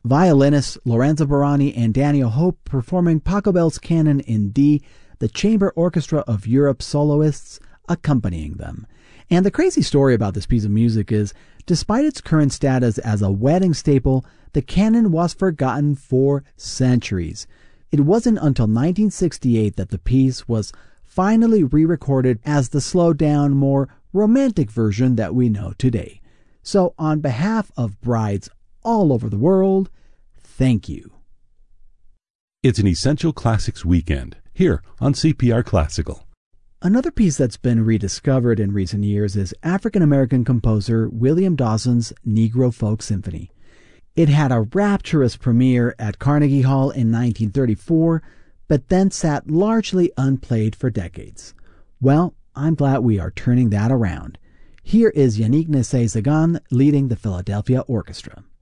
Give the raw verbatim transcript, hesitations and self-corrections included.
Violinists Lorenzo Barani and Daniel Hope performing Pachelbel's Canon in D, the Chamber Orchestra of Europe soloists accompanying them. And the crazy story about this piece of music is, despite its current status as a wedding staple, the canon was forgotten for centuries. It wasn't until nineteen sixty-eight that the piece was finally re-recorded as the slowed-down, more romantic version that we know today. So on behalf of brides all over the world, thank you. It's an Essential Classics weekend, here on C P R Classical. Another piece that's been rediscovered in recent years is African-American composer William Dawson's Negro Folk Symphony. It had a rapturous premiere at Carnegie Hall in nineteen thirty-four, but then sat largely unplayed for decades. Well, I'm glad we are turning that around. Here is Yannick Naissé-Zagan leading the Philadelphia Orchestra.